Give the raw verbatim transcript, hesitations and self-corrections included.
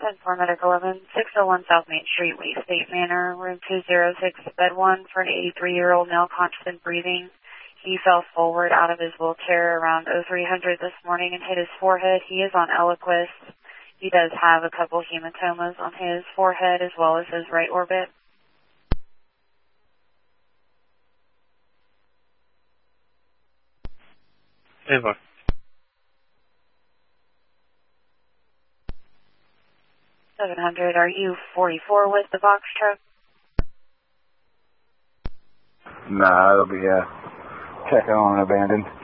ten four Medic eleven, six oh one South Main Street, West State Manor, room two oh six, bed one, for an eighty-three-year-old male conscious and breathing. He fell forward out of his wheelchair around oh three hundred this morning and hit his forehead. He is on Eliquis. He does have a couple hematomas on his forehead as well as his right orbit. Ava. seven hundred, are you forty-four with the box truck? Nah, it'll be uh, check on abandoned.